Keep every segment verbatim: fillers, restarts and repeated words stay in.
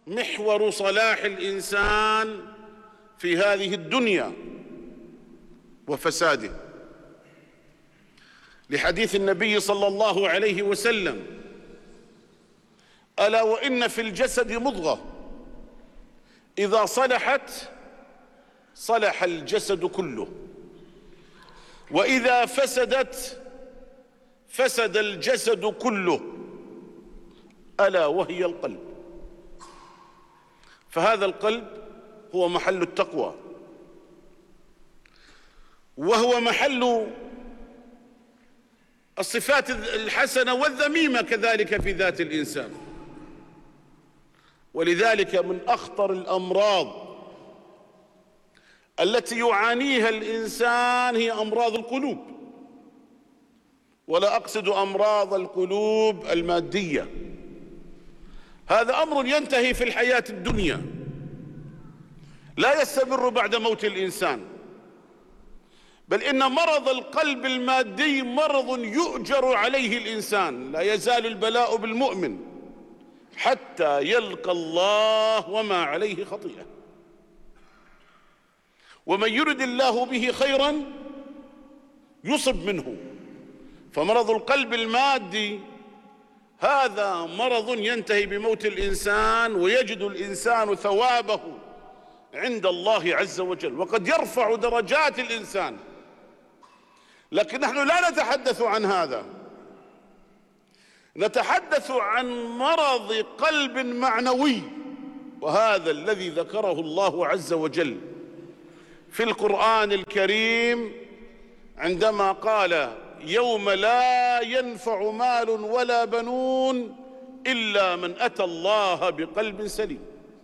محور صلاح الإنسان في هذه الدنيا وفساده، لحديث النبي صلى الله عليه وسلم: ألا وإن في الجسد مضغة إذا صلحت صلح الجسد كله، وإذا فسدت فسد الجسد كله، ألا وهي القلب. فهذا القلب هو محل التقوى، وهو محل الصفات الحسنة والذميمة كذلك في ذات الإنسان. ولذلك من أخطر الأمراض التي يعانيها الإنسان هي أمراض القلوب، ولا أقصد أمراض القلوب المادية، هذا أمر ينتهي في الحياة الدنيا لا يستمر بعد موت الإنسان، بل إن مرض القلب المادي مرض يؤجر عليه الإنسان. لا يزال البلاء بالمؤمن حتى يلقى الله وما عليه خطيئة، ومن يرد الله به خيرا يصب منه. فمرض القلب المادي هذا مرض ينتهي بموت الإنسان، ويجد الإنسان ثوابه عند الله عز وجل، وقد يرفع درجات الإنسان. لكن نحن لا نتحدث عن هذا، نتحدث عن مرض قلب معنوي، وهذا الذي ذكره الله عز وجل في القرآن الكريم عندما قال: يوم لا ينفع مال ولا بنون إلا من أتى الله بقلب سليم.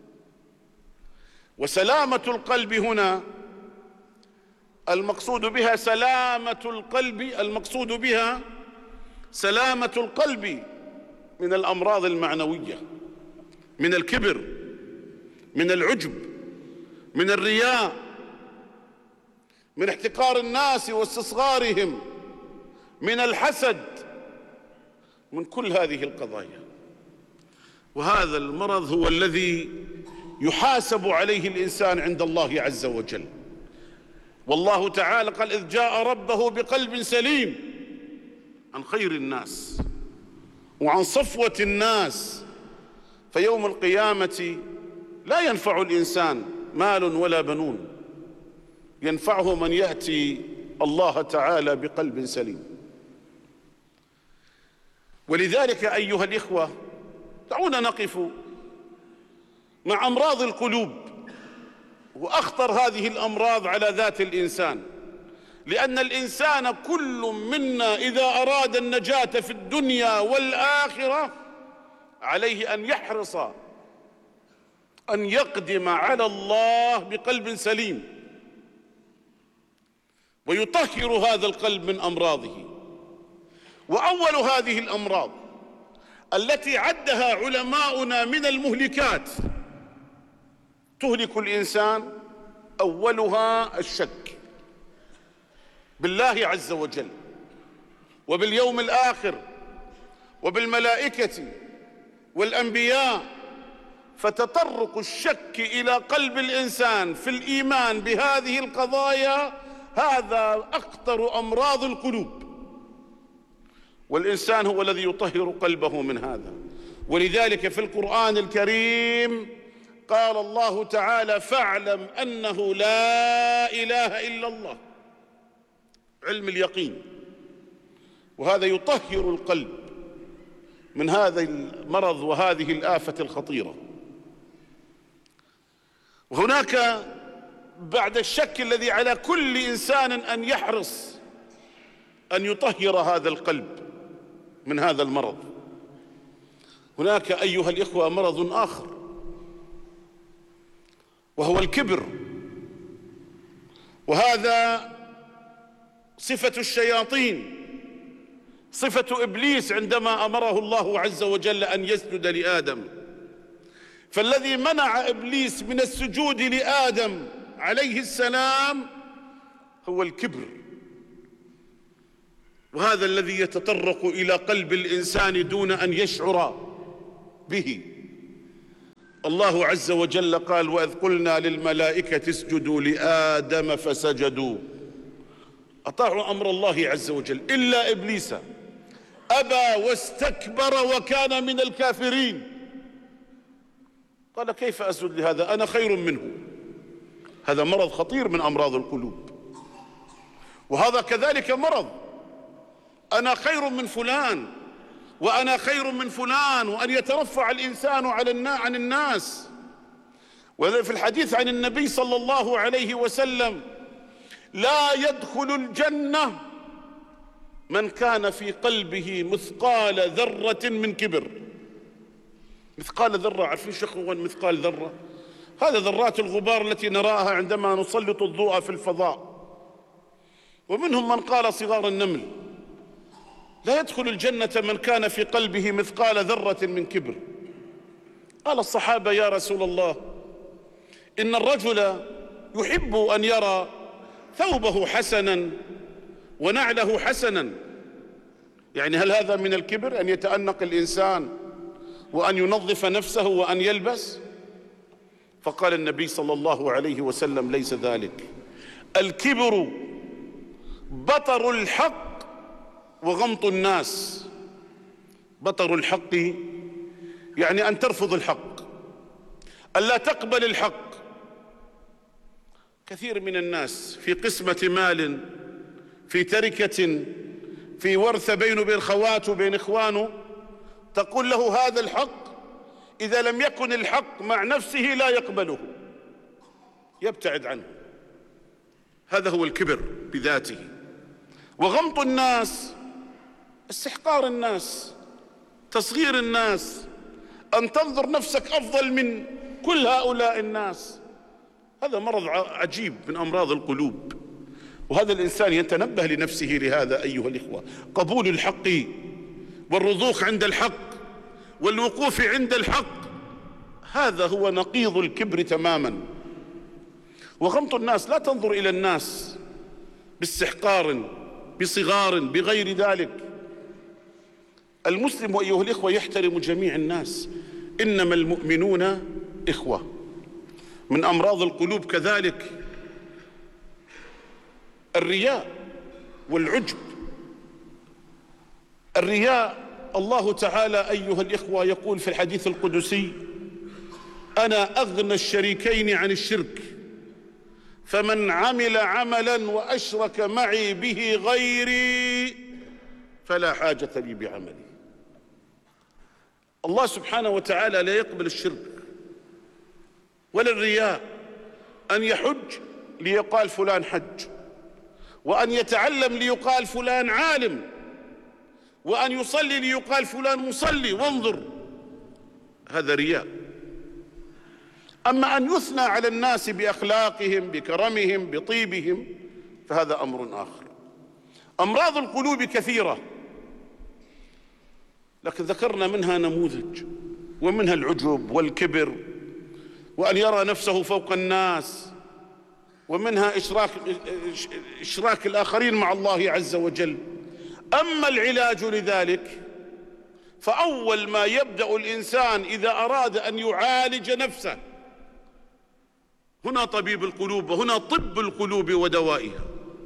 وسلامة القلب هنا المقصود بها سلامة القلب المقصود بها سلامة القلب من الأمراض المعنوية، من الكبر، من العجب، من الرياء، من احتقار الناس واستصغارهم، من الحسد، من كل هذه القضايا. وهذا المرض هو الذي يحاسب عليه الإنسان عند الله عز وجل. والله تعالى قال: إذ جاء ربه بقلب سليم، عن خير الناس وعن صفوة الناس. فيوم القيامة لا ينفع الإنسان مال ولا بنون، ينفعه من يأتي الله تعالى بقلب سليم. ولذلك أيها الإخوة، دعونا نقف مع أمراض القلوب، وأخطر هذه الأمراض على ذات الإنسان، لأن الإنسان كل منا إذا أراد النجاة في الدنيا والآخرة عليه أن يحرص أن يقدم على الله بقلب سليم، ويطهر هذا القلب من أمراضه. وأول هذه الأمراض التي عدها علماؤنا من المهلكات تهلك الإنسان، أولها الشك بالله عز وجل وباليوم الآخر وبالملائكة والأنبياء. فتطرق الشك إلى قلب الإنسان في الإيمان بهذه القضايا هذا أخطر أمراض القلوب، والإنسان هو الذي يطهر قلبه من هذا. ولذلك في القرآن الكريم قال الله تعالى: فاعلم أنه لا إله إلا الله، علم اليقين، وهذا يطهر القلب من هذا المرض وهذه الآفة الخطيرة. وهناك بعد الشك الذي على كل إنسان أن يحرص أن يطهر هذا القلب من هذا المرض، هناك أيها الإخوة مرض آخر، وهو الكبر. وهذا صفة الشياطين، صفة إبليس عندما أمره الله عز وجل أن يسجد لآدم. فالذي منع إبليس من السجود لآدم عليه السلام هو الكبر، وهذا الذي يتطرق إلى قلب الإنسان دون أن يشعر به. الله عز وجل قال: وإذ قلنا للملائكة اسجدوا لآدم فسجدوا، أطاعوا أمر الله عز وجل إلا إبليس أبى واستكبر وكان من الكافرين. قال: كيف أسجد لهذا؟ أنا خير منه. هذا مرض خطير من أمراض القلوب، وهذا كذلك مرض. أنا خير من فلان وأنا خير من فلان، وأن يترفع الإنسان على عن الناس. وفي الحديث عن النبي صلى الله عليه وسلم: لا يدخل الجنة من كان في قلبه مثقال ذرة من كبر. مثقال ذرة، عارفين شو هو مثقال ذرة؟ هذا ذرات الغبار التي نراها عندما نسلط الضوء في الفضاء. ومنهم من قال صغار النمل. لا يدخل الجنة من كان في قلبه مثقال ذرة من كبر. قال الصحابة: يا رسول الله، إن الرجل يحب أن يرى ثوبه حسنا ونعله حسنا. يعني هل هذا من الكبر أن يتأنق الإنسان وأن ينظف نفسه وأن يلبس؟ فقال النبي صلى الله عليه وسلم: ليس ذلك، الكبر بطر الحق وغمط الناس. بطر الحق يعني أن ترفض الحق، ألا تقبل الحق. كثير من الناس في قسمة مال، في تركة، في ورثة بينه وبين خواته وبين إخوانه، تقول له هذا الحق، إذا لم يكن الحق مع نفسه لا يقبله، يبتعد عنه. هذا هو الكبر بذاته. وغمط الناس استحقار الناس، تصغير الناس، أن تنظر نفسك أفضل من كل هؤلاء الناس. هذا مرض عجيب من أمراض القلوب، وهذا الإنسان يتنبه لنفسه لهذا أيها الإخوة. قبول الحق والرضوخ عند الحق والوقوف عند الحق، هذا هو نقيض الكبر تماما. وغمط الناس، لا تنظر إلى الناس باستحقار، بصغار، بغير ذلك. المسلم أيها الإخوة يحترم جميع الناس، إنما المؤمنون إخوة. من أمراض القلوب كذلك الرياء والعجب. الرياء، الله تعالى أيها الإخوة يقول في الحديث القدسي: أنا أغنى الشريكين عن الشرك، فمن عمل عملا وأشرك معي به غيري فلا حاجة لي بعملي. الله سبحانه وتعالى لا يقبل الشرك ولا الرياء. أن يحج ليقال فلان حج، وأن يتعلم ليقال فلان عالم، وأن يصلي ليقال فلان مصلي وانظر، هذا رياء. أما أن يثنى على الناس بأخلاقهم، بكرمهم، بطيبهم، فهذا أمر آخر. أمراض القلوب كثيرة، لكن ذكرنا منها نموذج، ومنها العجب والكبر وأن يرى نفسه فوق الناس، ومنها إشراك, إشراك الآخرين مع الله عز وجل. أما العلاج لذلك، فأول ما يبدأ الإنسان إذا أراد أن يعالج نفسه، هنا طبيب القلوب وهنا طب القلوب ودوائها،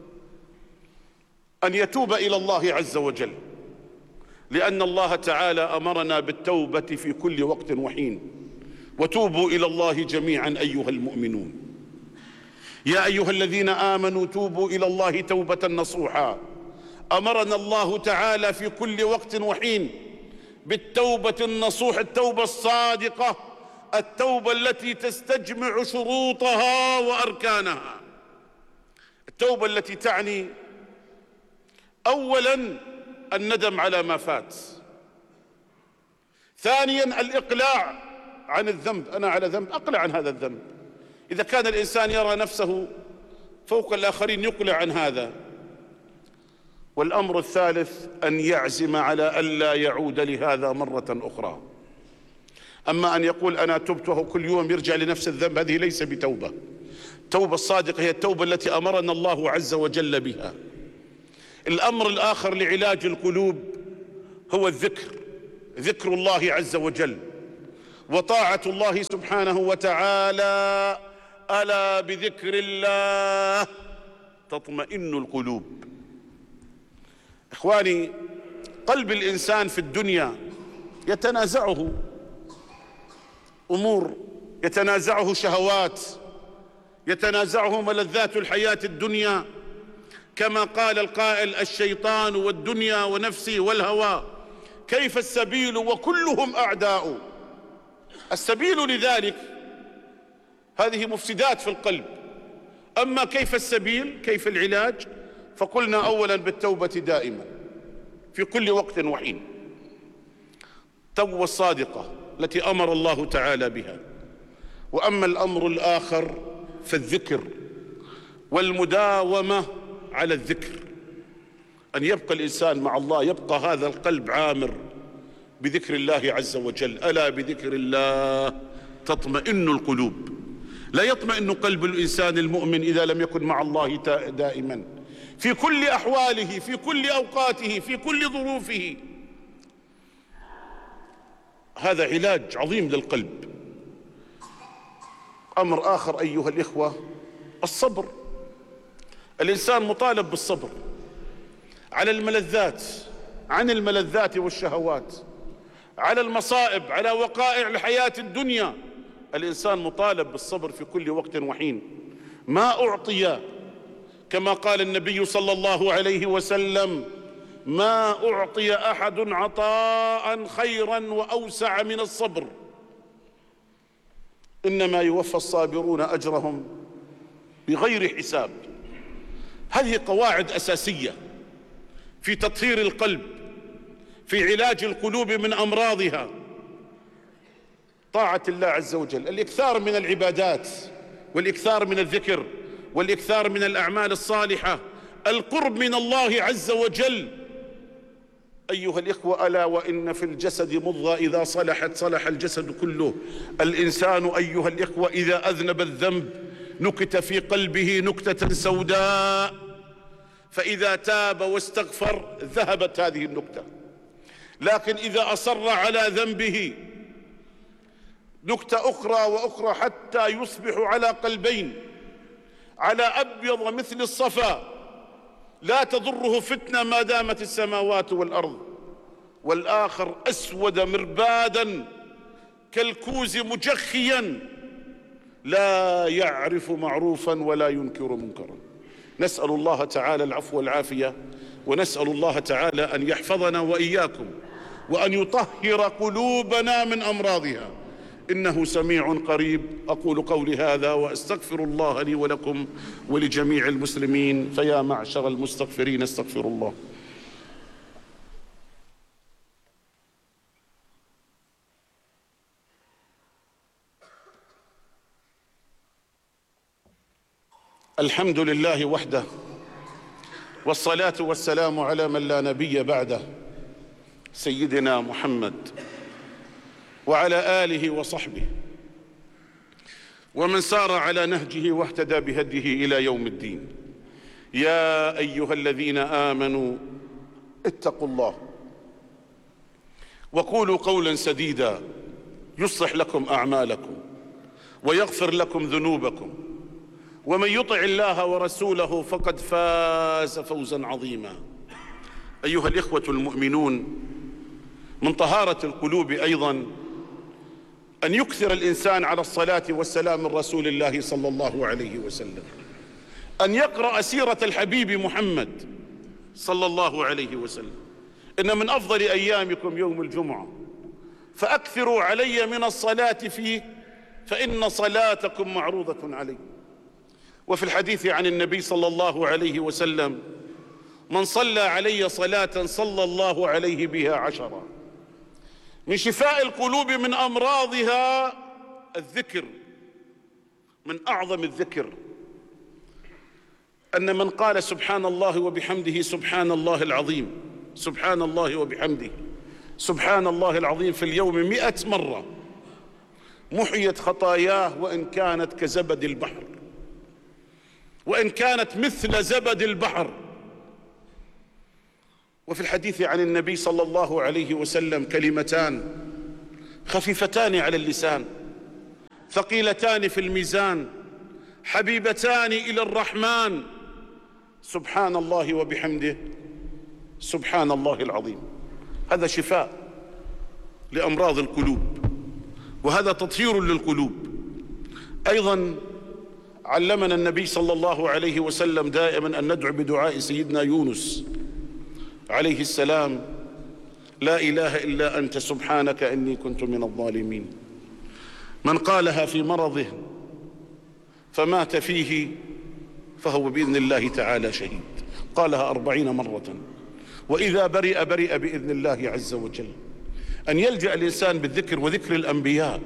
أن يتوب إلى الله عز وجل، لأن الله تعالى أمرنا بالتوبة في كل وقت وحين. وتوبوا إلى الله جميعا أيها المؤمنون. يا أيها الذين آمنوا توبوا إلى الله توبة نصوحا. أمرنا الله تعالى في كل وقت وحين بالتوبة النصوح، التوبة الصادقة، التوبة التي تستجمع شروطها وأركانها. التوبة التي تعني أولا الندم على ما فات، ثانيا الإقلاع عن الذنب. أنا على ذنب، أقلع عن هذا الذنب. إذا كان الإنسان يرى نفسه فوق الآخرين يقلع عن هذا. والأمر الثالث أن يعزم على ألا يعود لهذا مرة أخرى. أما أن يقول أنا تبت وهو كل يوم يرجع لنفس الذنب، هذه ليس بتوبة. التوبة الصادقة هي التوبة التي أمرنا الله عز وجل بها. الأمر الآخر لعلاج القلوب هو الذكر، ذكر الله عز وجل، وطاعة الله سبحانه وتعالى. ألا بذكر الله تطمئن القلوب. إخواني، قلب الإنسان في الدنيا يتنازعه أمور، يتنازعه شهوات، يتنازعه ملذات الحياة الدنيا، كما قال القائل: الشيطان والدنيا ونفسي والهوى كيف السبيل وكلهم أعداء. السبيل لذلك هذه مفسدات في القلب. أما كيف السبيل، كيف العلاج، فقلنا أولا بالتوبة دائما في كل وقت وحين، التوبة الصادقة التي أمر الله تعالى بها. وأما الأمر الآخر فالذكر والمداومة على الذكر، أن يبقى الإنسان مع الله، يبقى هذا القلب عامر بذكر الله عز وجل. ألا بذكر الله تطمئن القلوب. لا يطمئن قلب الإنسان المؤمن إذا لم يكن مع الله دائما في كل أحواله، في كل أوقاته، في كل ظروفه. هذا علاج عظيم للقلب. أمر آخر أيها الإخوة الصبر. الإنسان مطالب بالصبر على الملذات، عن الملذات والشهوات، على المصائب، على وقائع الحياة الدنيا. الإنسان مطالب بالصبر في كل وقت وحين. ما أعطي، كما قال النبي صلى الله عليه وسلم: ما أعطي أحد عطاء خيرا وأوسع من الصبر، إنما يوفى الصابرون أجرهم بغير حساب. هذه قواعد أساسية في تطهير القلب، في علاج القلوب من أمراضها. طاعة الله عز وجل، الإكثار من العبادات، والإكثار من الذكر، والإكثار من الأعمال الصالحة، القرب من الله عز وجل. أيها الإخوة، ألا وإن في الجسد مضغة إذا صلحت صلح الجسد كله. الإنسان أيها الإخوة إذا أذنب الذنب نكت في قلبه نكتة سوداء، فإذا تاب واستغفر ذهبت هذه النكتة. لكن إذا أصر على ذنبه نكتة أخرى وأخرى حتى يصبح على قلبين، على أبيض مثل الصفا لا تضره فتنة ما دامت السماوات والأرض، والآخر أسود مربادا كالكوز مجخيا لا يعرف معروفا ولا ينكر منكرا. نسأل الله تعالى العفو والعافية، ونسأل الله تعالى أن يحفظنا وإياكم، وأن يطهر قلوبنا من أمراضها، إنه سميع قريب. أقول قولي هذا وأستغفر الله لي ولكم ولجميع المسلمين، فيا معشر المستغفرين استغفروا الله. الحمد لله وحده، والصلاة والسلام على من لا نبي بعده، سيدنا محمد وعلى آله وصحبه ومن سار على نهجه واهتدى بهديه إلى يوم الدين. يا أيها الذين آمنوا اتقوا الله وقولوا قولا سديدا يصلح لكم أعمالكم ويغفر لكم ذنوبكم، ومن يطع الله ورسوله فقد فاز فوزا عظيما. أيها الإخوة المؤمنون، من طهارة القلوب أيضا أن يكثر الإنسان على الصلاة والسلام من رسول الله صلى الله عليه وسلم، أن يقرأ سيرة الحبيب محمد صلى الله عليه وسلم. إن من أفضل أيامكم يوم الجمعة، فأكثروا علي من الصلاة فيه فإن صلاتكم معروضة علي. وفي الحديث عن النبي صلى الله عليه وسلم: من صلى علي صلاة صلى الله عليه بها عشرا. من شفاء القلوب من أمراضها الذكر. من أعظم الذكر أن من قال سبحان الله وبحمده سبحان الله العظيم، سبحان الله وبحمده سبحان الله العظيم في اليوم مئة مرة محيت خطاياه، وإن كانت كزبد البحر، وإن كانت مثل زبد البحر. وفي الحديث عن النبي صلى الله عليه وسلم كلمتان خفيفتان على اللسان ثقيلتان في الميزان حبيبتان إلى الرحمن، سبحان الله وبحمده سبحان الله العظيم. هذا شفاء لأمراض القلوب، وهذا تطهير للقلوب. أيضا علمنا النبي صلى الله عليه وسلم دائما أن ندعو بدعاء سيدنا يونس عليه السلام: لا إله إلا أنت سبحانك إني كنت من الظالمين. من قالها في مرضه فمات فيه فهو بإذن الله تعالى شهيد. قالها أربعين مرة، وإذا برئ برئ بإذن الله عز وجل. أن يلجأ الإنسان بالذكر وذكر الأنبياء: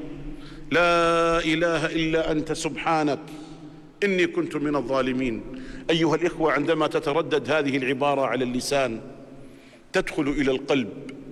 لا إله إلا أنت سبحانك إني كنت من الظالمين. أيها الإخوة، عندما تتردد هذه العبارة على اللسان تدخل إلى القلب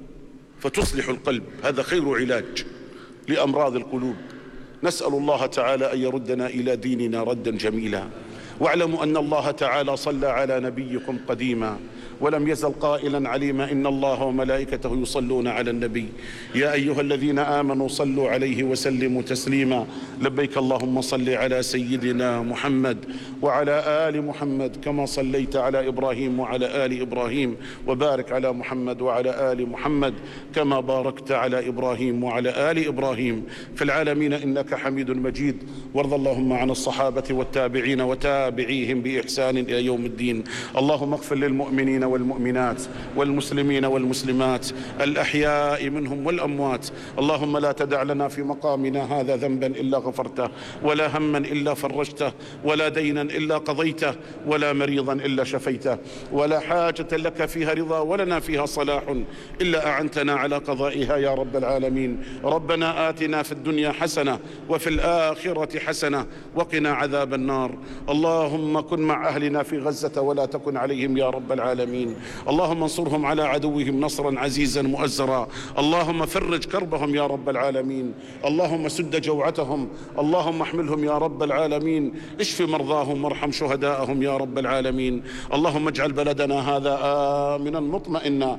فتصلح القلب. هذا خير علاج لأمراض القلوب. نسأل الله تعالى أن يردنا إلى ديننا ردا جميلا. واعلموا أن الله تعالى صلى على نبيكم قديما ولم يزل قائلا عليما: إن الله وملائكته يصلون على النبي يا أيها الذين آمنوا صلوا عليه وسلموا تسليما. لبيك اللهم صل على سيدنا محمد وعلى آل محمد كما صليت على إبراهيم وعلى آل إبراهيم، وبارك على محمد وعلى آل محمد كما باركت على إبراهيم وعلى آل إبراهيم في العالمين إنك حميد مجيد. وارض اللهم عن الصحابة والتابعين وتابعيهم بإحسان إلى يوم الدين. اللهم اغفر للمؤمنين والمؤمنات والمسلمين والمسلمات الأحياء منهم والأموات. اللهم لا تدع لنا في مقامنا هذا ذنبا إلا غفرته، ولا هما إلا فرجته، ولا دينا إلا قضيته، ولا مريضا إلا شفيته، ولا حاجة لك فيها رضا ولنا فيها صلاح إلا أعنتنا على قضائها يا رب العالمين. ربنا آتنا في الدنيا حسنة وفي الآخرة حسنة وقنا عذاب النار. اللهم كن مع أهلنا في غزة ولا تكن عليهم يا رب العالمين. اللهم انصرهم على عدوهم نصرا عزيزا مؤزرا. اللهم فرج كربهم يا رب العالمين. اللهم سد جوعتهم. اللهم احملهم يا رب العالمين. اشف مرضاهم وارحم شهداءهم يا رب العالمين. اللهم اجعل بلدنا هذا آمنا مطمئنا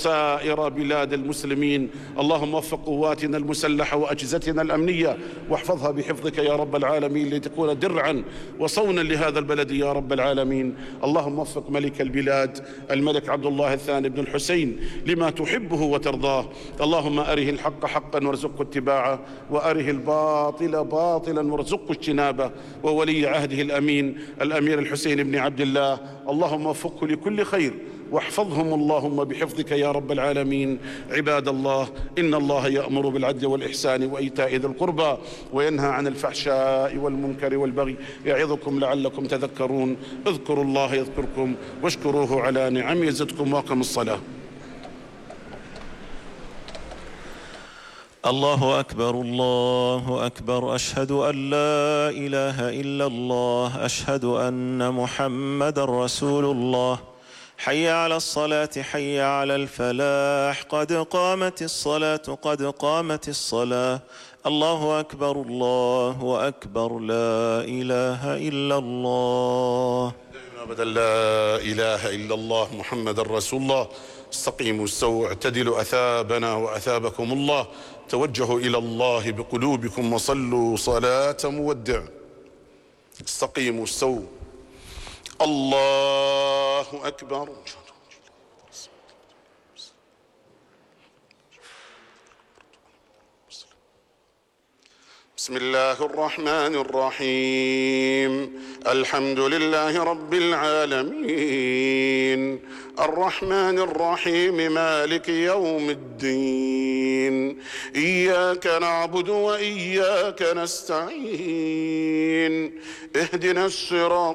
وسائر بلاد المسلمين. اللهم وفق قواتنا المسلحة وأجهزتنا الأمنية واحفظها بحفظك يا رب العالمين لتكون درعا وصونا لهذا البلد يا رب العالمين. اللهم وفق ملك البلاد الملك عبد الله الثاني بن الحسين لما تحبه وترضاه. اللهم أره الحق حقا وارزقه اتباعه، وأره الباطل باطلا وارزقه اجتنابه. وولي عهده الأمين الأمير الحسين بن عبد الله اللهم وفقه لكل خير واحفظهم اللهم بحفظك يا رب العالمين. عباد الله، إن الله يأمر بالعدل والإحسان وإيتاء ذي القربى وينهى عن الفحشاء والمنكر والبغي يعظكم لعلكم تذكرون. اذكروا الله يذكركم واشكروه على نعمه يزدكم. واقم الصلاة. الله أكبر الله أكبر. أشهد أن لا إله إلا الله. أشهد أن محمد رسول الله. حي على الصلاة حي على الفلاح. قد قامت الصلاة قد قامت الصلاة. الله أكبر الله أكبر. لا إله إلا الله. أبدا لا إله إلا الله محمد رسول الله. استقيموا استووا اعتدلوا أثابنا وأثابكم الله. توجهوا إلى الله بقلوبكم وصلوا صلاة مودع. استقيموا استووا. الله أكبر. بسم الله الرحمن الرحيم. الحمد لله رب العالمين الرحمن الرحيم مالك يوم الدين. إياك نعبد وإياك نستعين. اهدنا الصراط